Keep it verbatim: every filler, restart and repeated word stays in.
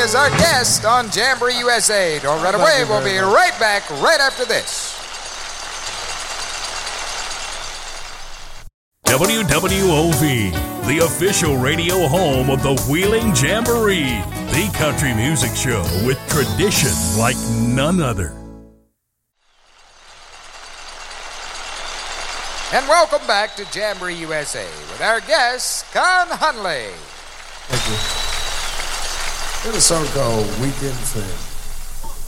as our guest on Jamboree U S A. Don't run away. We'll be right back right after this. W W O V, the official radio home of the Wheeling Jamboree, the country music show with tradition like none other. And welcome back to Jamboree U S A with our guest, Con Hunley. Thank you. There's a song called Weekend Friend.